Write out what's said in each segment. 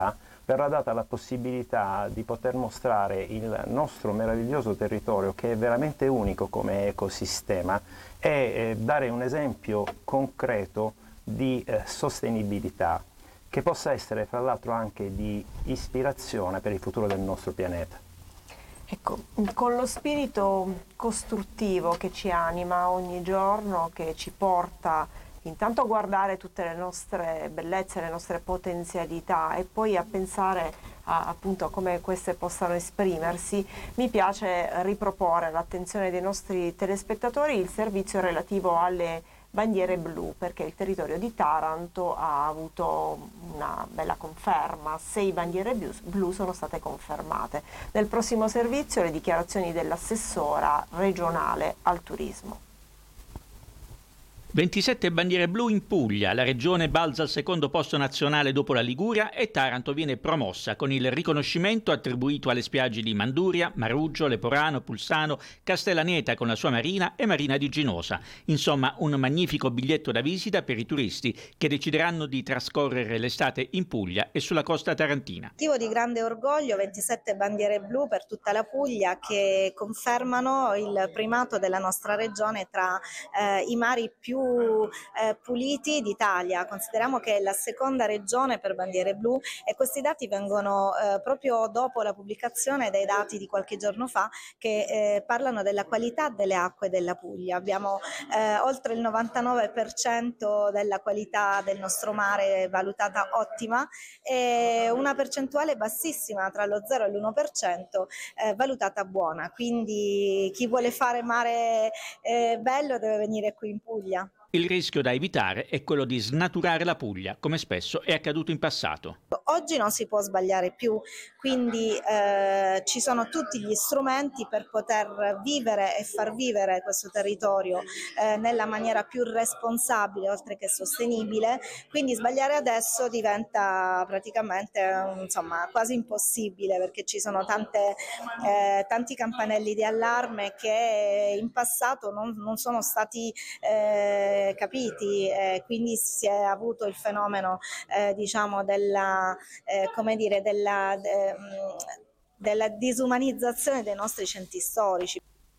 verrà data la possibilità di poter mostrare il nostro meraviglioso territorio, che è veramente unico come ecosistema, e dare un esempio concreto di sostenibilità, che possa essere fra l'altro anche di ispirazione per il futuro del nostro pianeta. Ecco, con lo spirito costruttivo che ci anima ogni giorno, che ci porta intanto a guardare tutte le nostre bellezze, le nostre potenzialità e poi a pensare appunto a come queste possano esprimersi, mi piace riproporre all'attenzione dei nostri telespettatori il servizio relativo alle bandiere blu, perché il territorio di Taranto ha avuto una bella conferma. 6 bandiere blu sono state confermate. Nel prossimo servizio le dichiarazioni dell'assessora regionale al turismo. 27 bandiere blu in Puglia, la regione balza al secondo posto nazionale dopo la Liguria e Taranto viene promossa con il riconoscimento attribuito alle spiagge di Manduria, Maruggio, Leporano, Pulsano, Castellaneta con la sua marina e Marina di Ginosa. Insomma, un magnifico biglietto da visita per i turisti che decideranno di trascorrere l'estate in Puglia e sulla costa tarantina. Motivo di grande orgoglio, 27 bandiere blu per tutta la Puglia che confermano il primato della nostra regione tra i mari più puliti d'Italia. Consideriamo che è la seconda regione per bandiere blu e questi dati vengono proprio dopo la pubblicazione dei dati di qualche giorno fa che parlano della qualità delle acque della Puglia. Abbiamo oltre il 99% della qualità del nostro mare valutata ottima e una percentuale bassissima tra lo 0 e l'1% valutata buona, quindi chi vuole fare mare bello deve venire qui in Puglia. Il rischio da evitare è quello di snaturare la Puglia, come spesso è accaduto in passato. Oggi non si può sbagliare più, quindi ci sono tutti gli strumenti per poter vivere e far vivere questo territorio nella maniera più responsabile oltre che sostenibile, quindi sbagliare adesso diventa praticamente quasi impossibile, perché ci sono tanti campanelli di allarme che in passato non sono stati capiti, quindi si è avuto il fenomeno della disumanizzazione dei nostri centri storici.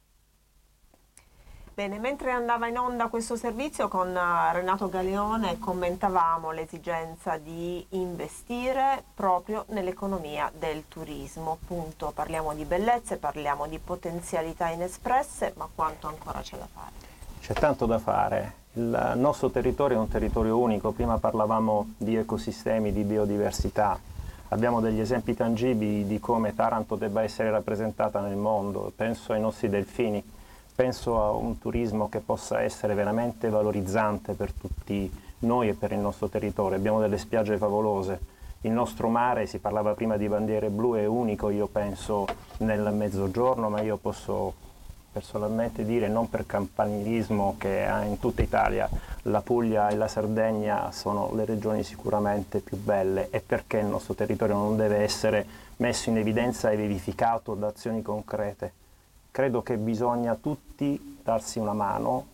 Bene, mentre andava in onda questo servizio con Renato Galeone commentavamo l'esigenza di investire proprio nell'economia del turismo. Appunto, parliamo di bellezze, parliamo di potenzialità inespresse, ma quanto ancora c'è da fare? C'è tanto da fare. Il nostro territorio è un territorio unico, prima parlavamo di ecosistemi, di biodiversità, abbiamo degli esempi tangibili di come Taranto debba essere rappresentata nel mondo, penso ai nostri delfini, penso a un turismo che possa essere veramente valorizzante per tutti noi e per il nostro territorio, abbiamo delle spiagge favolose, il nostro mare, si parlava prima di bandiere blu, è unico, io penso nel Mezzogiorno, ma io posso personalmente dire, non per campanilismo, che in tutta Italia la Puglia e la Sardegna sono le regioni sicuramente più belle, e perché il nostro territorio non deve essere messo in evidenza e vivificato da azioni concrete. Credo che bisogna tutti darsi una mano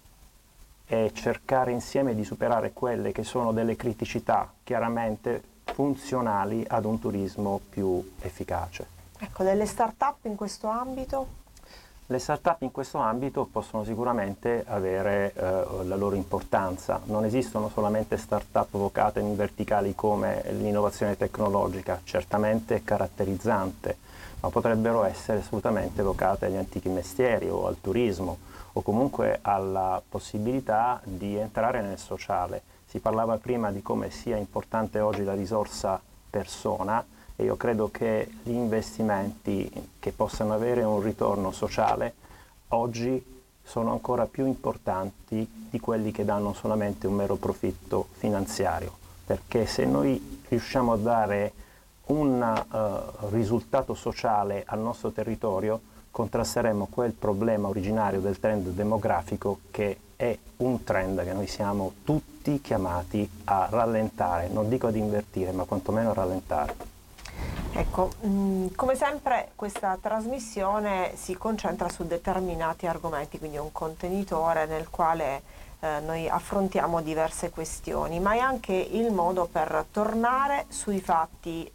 e cercare insieme di superare quelle che sono delle criticità chiaramente funzionali ad un turismo più efficace. Ecco, delle start-up in questo ambito? Le start-up in questo ambito possono sicuramente avere la loro importanza. Non esistono solamente start-up vocate in verticali come l'innovazione tecnologica, certamente caratterizzante, ma potrebbero essere assolutamente vocate agli antichi mestieri o al turismo, o comunque alla possibilità di entrare nel sociale. Si parlava prima di come sia importante oggi la risorsa persona, e io credo che gli investimenti che possano avere un ritorno sociale oggi sono ancora più importanti di quelli che danno solamente un mero profitto finanziario, perché se noi riusciamo a dare un risultato sociale al nostro territorio, contrasteremo quel problema originario del trend demografico, che è un trend che noi siamo tutti chiamati a rallentare, non dico ad invertire, ma quantomeno a rallentare. Ecco, come sempre questa trasmissione si concentra su determinati argomenti, quindi un contenitore nel quale noi affrontiamo diverse questioni, ma è anche il modo per tornare sui fatti